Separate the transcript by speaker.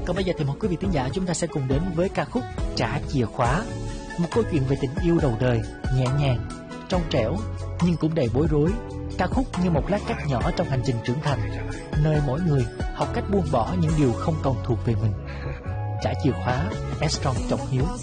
Speaker 1: Còn bây giờ thì mời quý vị thính giả chúng ta sẽ cùng đến với ca khúc Trả Chìa Khóa, một câu chuyện về tình yêu đầu đời, nhẹ nhàng, trong trẻo nhưng cũng đầy bối rối. Ca khúc như một lát cắt nhỏ trong hành trình trưởng thành, nơi mỗi người học cách buông bỏ những điều không còn thuộc về mình. Trả chìa khóa, Armstrong Trọng Hiếu.